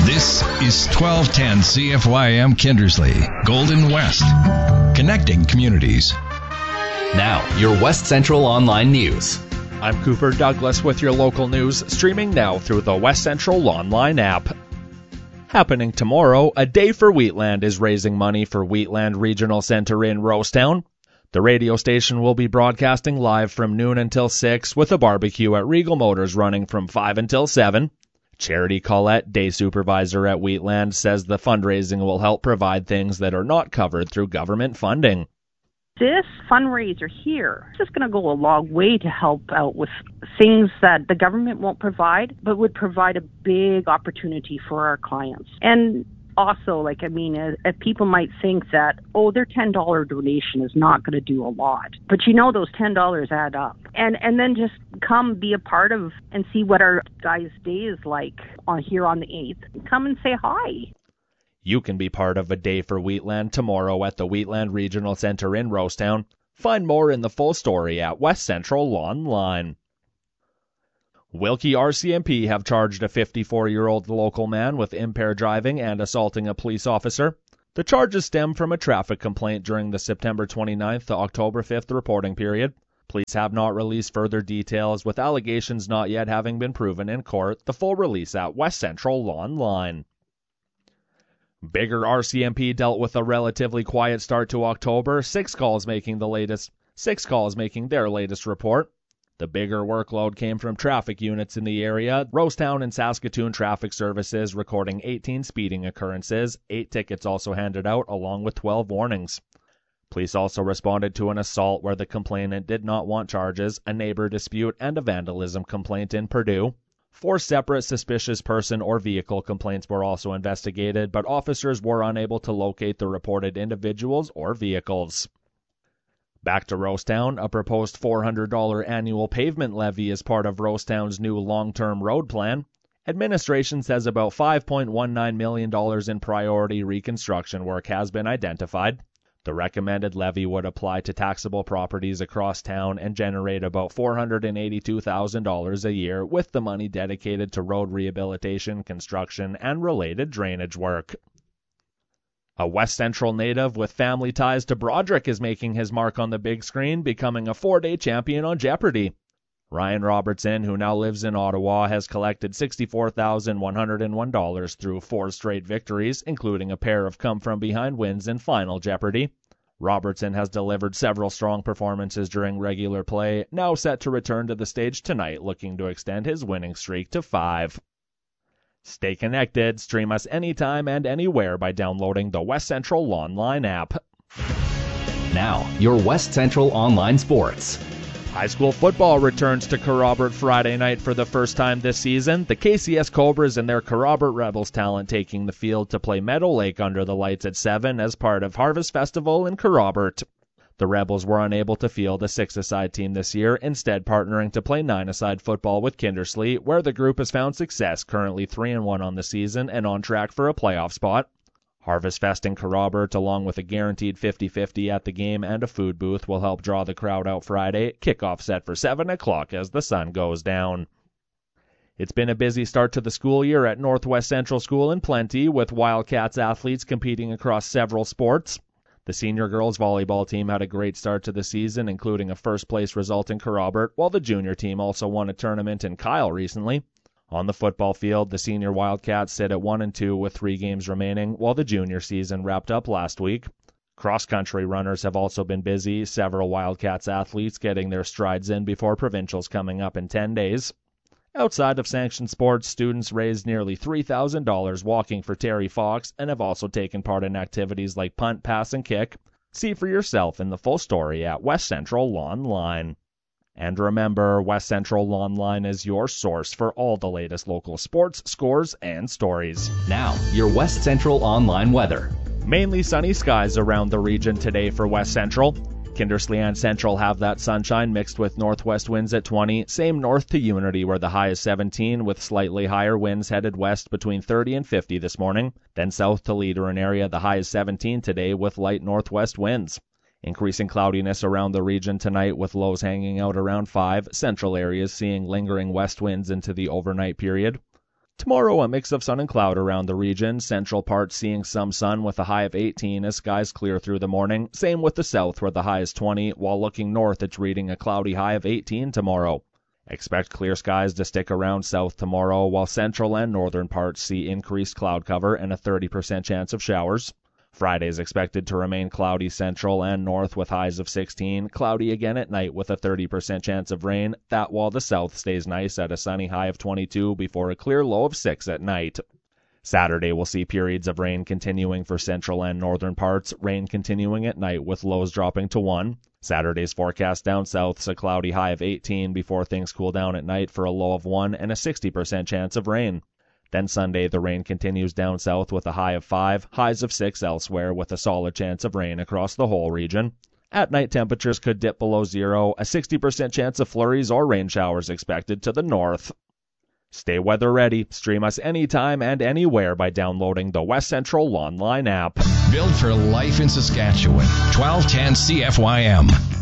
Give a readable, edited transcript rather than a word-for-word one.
This is 1210 CFYM Kindersley, Golden West, connecting communities. Now, your West Central Online News. I'm Cooper Douglas with your local news, streaming now through the West Central Online app. Happening tomorrow, A Day for Wheatland is raising money for Wheatland Regional Center in Rosetown. The radio station will be broadcasting live from noon until 6, with a barbecue at Regal Motors running from 5 until 7. Charity Collette, day supervisor at Wheatland, says the fundraising will help provide things that are not covered through government funding. This fundraiser here is just going to go a long way to help out with things that the government won't provide, but would provide a big opportunity for our clients. And also, if people might think that, their $10 donation is not going to do a lot. But those $10 add up. And then just come be a part of and see what our guys' day is like here on the 8th. Come and say hi. You can be part of A Day for Wheatland tomorrow at the Wheatland Regional Center in Rosetown. Find more in the full story at West Central Online. Wilkie RCMP have charged a 54-year-old local man with impaired driving and assaulting a police officer. The charges stem from a traffic complaint during the September 29th to October 5th reporting period. Police have not released further details, with allegations not yet having been proven in court. The full release at West Central Online. Bigger RCMP dealt with a relatively quiet start to October, six calls making their latest report. The bigger workload came from traffic units in the area. Rosetown and Saskatoon Traffic Services recording 18 speeding occurrences, 8 tickets also handed out, along with 12 warnings. Police also responded to an assault where the complainant did not want charges, a neighbor dispute, and a vandalism complaint in Purdue. 4 separate suspicious person or vehicle complaints were also investigated, but officers were unable to locate the reported individuals or vehicles. Back to Rosetown, a proposed $400 annual pavement levy is part of Rosetown's new long-term road plan. Administration says about $5.19 million in priority reconstruction work has been identified. The recommended levy would apply to taxable properties across town and generate about $482,000 a year, with the money dedicated to road rehabilitation, construction, and related drainage work. A West Central native with family ties to Broderick is making his mark on the big screen, becoming a 4-day champion on Jeopardy! Ryan Robertson, who now lives in Ottawa, has collected $64,101 through 4 straight victories, including a pair of come-from-behind wins in Final Jeopardy! Robertson has delivered several strong performances during regular play, now set to return to the stage tonight, looking to extend his winning streak to 5. Stay connected. Stream us anytime and anywhere by downloading the West Central Online app. Now, your West Central Online Sports. High school football returns to Kerrobert Friday night for the first time this season. The KCS Cobras and their Kerrobert Rebels talent taking the field to play Meadow Lake under the lights at 7 as part of Harvest Festival in Kerrobert. The Rebels were unable to field a 6-a-side team this year, instead partnering to play 9-a-side football with Kindersley, where the group has found success, currently 3-1 on the season and on track for a playoff spot. Harvest Fest in Kerrobert, along with a guaranteed 50-50 at the game and a food booth, will help draw the crowd out Friday. Kickoff set for 7 o'clock as the sun goes down. It's been a busy start to the school year at Northwest Central School in Plenty, with Wildcats athletes competing across several sports. The senior girls volleyball team had a great start to the season, including a first-place result in Kerrobert, while the junior team also won a tournament in Kyle recently. On the football field, the senior Wildcats sit at 1-2 with 3 games remaining, while the junior season wrapped up last week. Cross-country runners have also been busy, several Wildcats athletes getting their strides in before provincials coming up in 10 days. Outside of sanctioned sports, students raised nearly $3,000 walking for Terry Fox and have also taken part in activities like punt, pass, and kick. See for yourself in the full story at West Central Online. And remember, West Central Online is your source for all the latest local sports, scores, and stories. Now, your West Central Online weather. Mainly sunny skies around the region today for West Central. Kindersley and Central have that sunshine mixed with northwest winds at 20. Same north to Unity, where the high is 17, with slightly higher winds headed west between 30 and 50 this morning. Then south to Leader and area, the high is 17 today with light northwest winds. Increasing cloudiness around the region tonight with lows hanging out around 5. Central areas seeing lingering west winds into the overnight period. Tomorrow, a mix of sun and cloud around the region. Central parts seeing some sun with a high of 18 as skies clear through the morning. Same with the south where the high is 20, while looking north it's reading a cloudy high of 18 tomorrow. Expect clear skies to stick around south tomorrow, while central and northern parts see increased cloud cover and a 30% chance of showers. Friday is expected to remain cloudy central and north with highs of 16, cloudy again at night with a 30% chance of rain, that while the south stays nice at a sunny high of 22 before a clear low of 6 at night. Saturday will see periods of rain continuing for central and northern parts, rain continuing at night with lows dropping to 1. Saturday's forecast down south's a cloudy high of 18 before things cool down at night for a low of 1 and a 60% chance of rain. Then Sunday, the rain continues down south with a high of 5, highs of 6 elsewhere with a solid chance of rain across the whole region. At night, temperatures could dip below 0, a 60% chance of flurries or rain showers expected to the north. Stay weather ready. Stream us anytime and anywhere by downloading the West Central Online app. Built for life in Saskatchewan. 1210 CFYM.